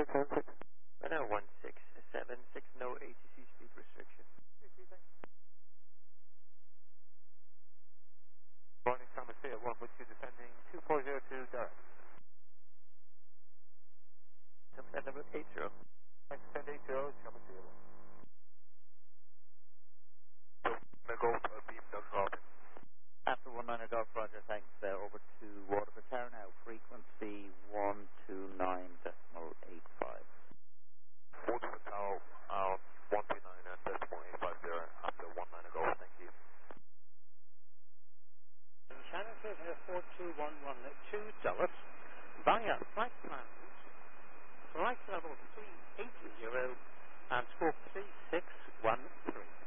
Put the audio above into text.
Runner 167, no ATC speed restriction. Morning, Thomas here, 1 with you descending 2402 direct. Sunset number 80. Descend 80, Thomas here, 1. Golf, beam, Doug Robin. After 19 Golf, Roger, thanks. Over to Waterford Tower now, frequency 129.85. Waterford Tower, 129.850 after 19 Golf, thank you. Shannon says here 4211 at 2 Dulles via flight plans, flight level 380 and score 3613.